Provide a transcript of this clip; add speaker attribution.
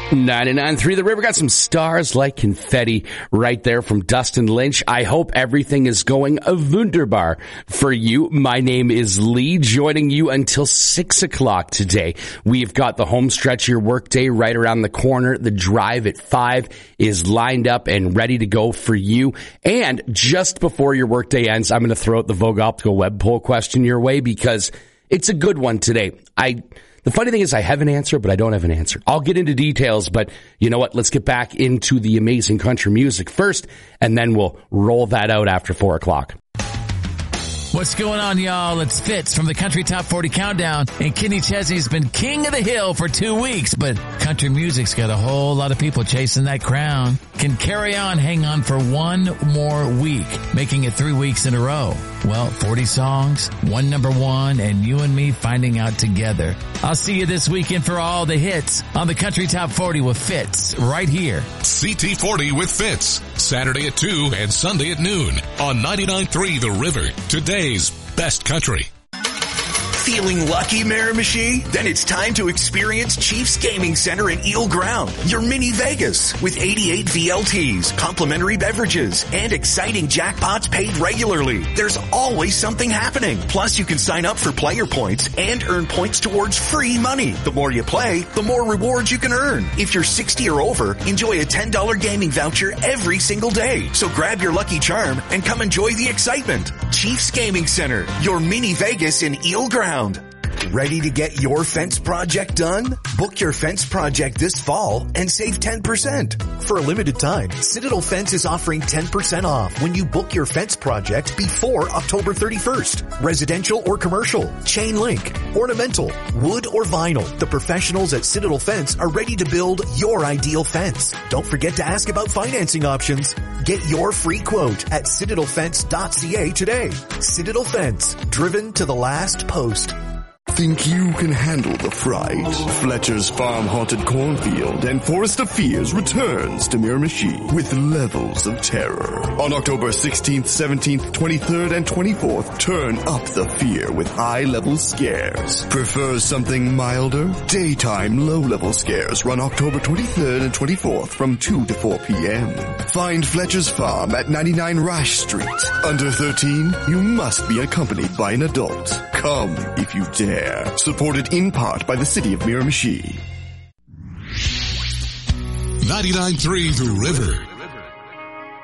Speaker 1: 99.3 The River got some stars like confetti right there from Dustin Lynch. I hope everything is going wunderbar for you. My name is Lee, joining you until 6 o'clock today. We've got the home stretch of your workday right around the corner. The drive at 5 is lined up and ready to go for you. And just before your workday ends, I'm going to throw out the Vogue Optical web poll question your way because it's a good one today. The funny thing is I have an answer, but I don't have an answer. I'll get into details, but you know what? Let's get back into the amazing country music first, and then we'll roll that out after 4 o'clock.
Speaker 2: What's going on, y'all? It's Fitz from the Country Top 40 Countdown, and Kenny Chesney's been king of the hill for 2 weeks, but country music's got a whole lot of people chasing that crown. Can Carry On hang on for one more week, making it 3 weeks in a row? Well, 40 songs, one number one, and you and me finding out together. I'll see you this weekend for all the hits on the Country Top 40 with Fitz right here.
Speaker 3: CT40 with Fitz, Saturday at 2 and Sunday at noon on 99.3 The River, today's best country.
Speaker 4: Feeling lucky, Miramichi? Then it's time to experience Chiefs Gaming Center in Eel Ground, your mini Vegas, with 88 VLTs, complimentary beverages, and exciting jackpots paid regularly. There's always something happening. Plus, you can sign up for player points and earn points towards free money. The more you play, the more rewards you can earn. If you're 60 or over, enjoy a $10 gaming voucher every single day. So grab your lucky charm and come enjoy the excitement. Chiefs Gaming Center, your mini Vegas in Eel Ground. Ready to get your fence project done? Book your fence project this fall and save 10%. For a limited time, Citadel Fence is offering 10% off when you book your fence project before October 31st. Residential or commercial, chain link, ornamental, wood or vinyl. The professionals at Citadel Fence are ready to build your ideal fence. Don't forget to ask about financing options. Get your free quote at citadelfence.ca today. Citadel Fence, driven to the last post.
Speaker 5: Think you can handle the fright? Fletcher's Farm Haunted Cornfield and Forest of Fears returns to Miramichi with levels of terror. On October 16th, 17th, 23rd, and 24th, turn up the fear with high-level scares. Prefer something milder? Daytime low-level scares run October 23rd and 24th from 2 to 4 p.m. Find Fletcher's Farm at 99 Rash Street. Under 13, you must be accompanied by an adult. Come if you dare. Supported in part by the City of Miramichi.
Speaker 3: 99.3 The River.